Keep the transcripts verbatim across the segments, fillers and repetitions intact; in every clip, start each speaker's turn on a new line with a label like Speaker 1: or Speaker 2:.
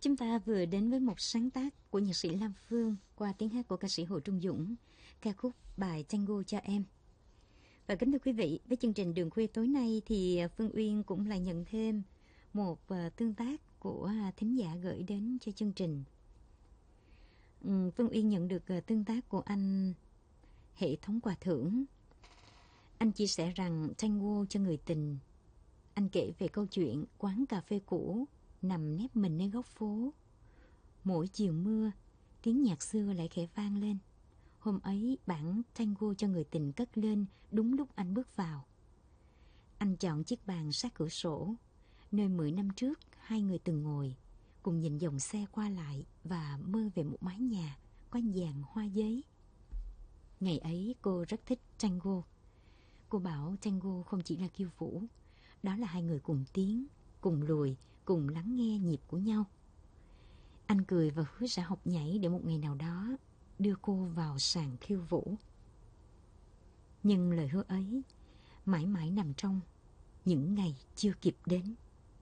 Speaker 1: Chúng ta vừa đến với một sáng tác của nhạc sĩ Lam Phương qua tiếng hát của ca sĩ Hồ Trung Dũng, ca khúc bài Tango cho em. Và kính thưa quý vị, với chương trình Đường Khuya tối nay thì Phương Uyên cũng lại nhận thêm một tương tác của thính giả gửi đến cho chương trình. Phương Uyên nhận được tương tác của anh Hệ thống quà thưởng. Anh chia sẻ rằng tango cho người tình. Anh kể về câu chuyện quán cà phê cũ nằm nép mình nơi góc phố. Mỗi chiều mưa, tiếng nhạc xưa lại khẽ vang lên. Hôm ấy bản tango cho người tình cất lên đúng lúc anh bước vào. Anh chọn chiếc bàn sát cửa sổ, nơi mười năm trước hai người từng ngồi, cùng nhìn dòng xe qua lại và mơ về một mái nhà có dàn hoa giấy. Ngày ấy cô rất thích tango. Cô bảo tango không chỉ là khiêu vũ, đó là hai người cùng tiến, cùng lùi, cùng lắng nghe nhịp của nhau. Anh cười và hứa sẽ học nhảy để một ngày nào đó đưa cô vào sàn khiêu vũ. Nhưng lời hứa ấy mãi mãi nằm trong những ngày chưa kịp đến.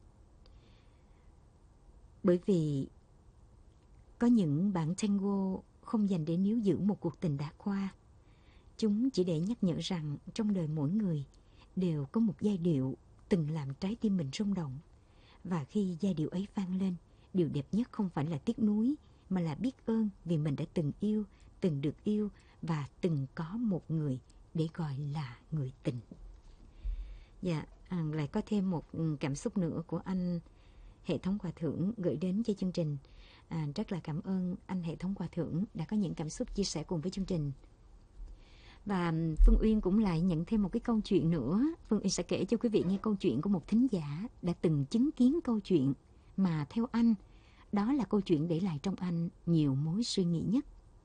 Speaker 1: Bởi vì có những bản tango không dành để níu giữ một cuộc tình đã qua. Chúng chỉ để nhắc nhở rằng trong đời mỗi người đều có một giai điệu từng làm trái tim mình rung động. Và khi giai điệu ấy vang lên, điều đẹp nhất không phải là tiếc nuối, mà là biết ơn vì mình đã từng yêu, từng được yêu và từng có một người để gọi là người tình. Dạ, à, lại có thêm một cảm xúc nữa của anh Hệ thống quà thưởng gửi đến cho chương trình. À, rất là cảm ơn anh Hệ thống quà thưởng đã có những cảm xúc chia sẻ cùng với chương trình. Và Phương Uyên cũng lại nhận thêm một cái câu chuyện nữa. Phương Uyên sẽ kể cho quý vị nghe câu chuyện của một thính giả đã từng chứng kiến câu chuyện mà theo anh, đó là câu chuyện để lại trong anh nhiều mối suy nghĩ nhất.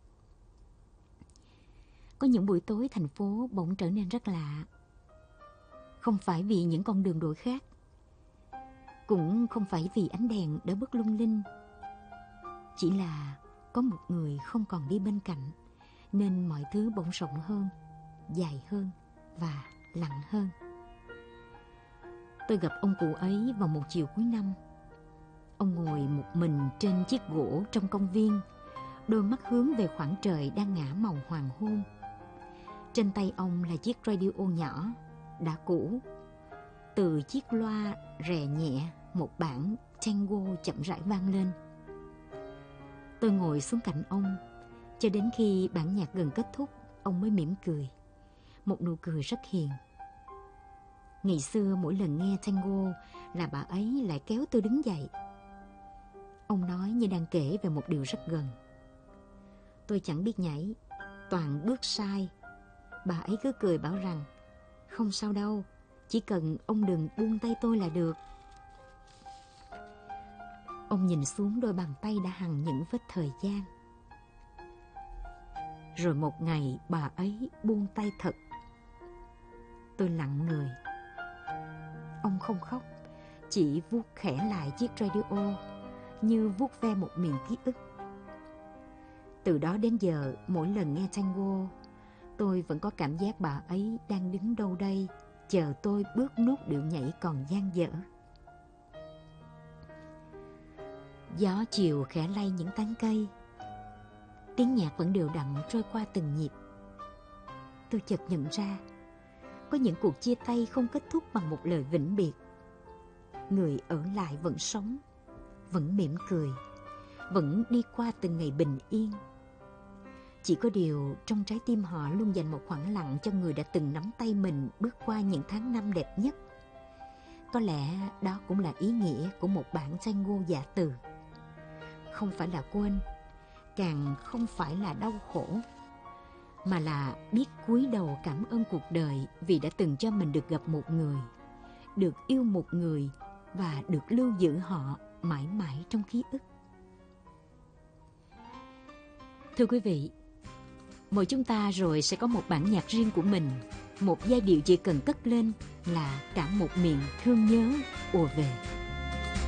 Speaker 1: Có những buổi tối thành phố bỗng trở nên rất lạ. Không phải vì những con đường đổi khác, cũng không phải vì ánh đèn đã bớt lung linh. Chỉ là có một người không còn đi bên cạnh, nên mọi thứ bỗng rộng hơn, dài hơn và lặng hơn. Tôi gặp ông cụ ấy vào một chiều cuối năm. Ông ngồi một mình trên chiếc gỗ trong công viên, đôi mắt hướng về khoảng trời đang ngả màu hoàng hôn. Trên tay ông là chiếc radio nhỏ, đã cũ. Từ chiếc loa rè nhẹ, một bản tango chậm rãi vang lên. Tôi ngồi xuống cạnh ông, cho đến khi bản nhạc gần kết thúc, ông mới mỉm cười. Một nụ cười rất hiền. Ngày xưa mỗi lần nghe tango là bà ấy lại kéo tôi đứng dậy. Ông nói như đang kể về một điều rất gần. Tôi chẳng biết nhảy, toàn bước sai. Bà ấy cứ cười bảo rằng không sao đâu, chỉ cần ông đừng buông tay tôi là được. Ông nhìn xuống đôi bàn tay đã hằn những vết thời gian. Rồi một ngày bà ấy buông tay thật. Tôi lặng người. Ông không khóc, chỉ vuốt khẽ lại chiếc radio, như vuốt ve một miền ký ức. Từ đó đến giờ, mỗi lần nghe tango, tôi vẫn có cảm giác bà ấy đang đứng đâu đây, chờ tôi bước nốt điệu nhảy còn dang dở. Gió chiều khẽ lay những tán cây. Tiếng nhạc vẫn đều đặn trôi qua từng nhịp. Tôi chợt nhận ra, có những cuộc chia tay không kết thúc bằng một lời vĩnh biệt. Người ở lại vẫn sống, vẫn mỉm cười, vẫn đi qua từng ngày bình yên. Chỉ có điều trong trái tim họ luôn dành một khoảng lặng cho người đã từng nắm tay mình bước qua những tháng năm đẹp nhất. Có lẽ đó cũng là ý nghĩa của một bản tango dạ từ. Không phải là quên, càng không phải là đau khổ, mà là biết cúi đầu cảm ơn cuộc đời vì đã từng cho mình được gặp một người, được yêu một người và được lưu giữ họ mãi mãi trong ký ức. Thưa quý vị, mỗi chúng ta rồi sẽ có một bản nhạc riêng của mình, một giai điệu chỉ cần cất lên là cả một miền thương nhớ ùa về.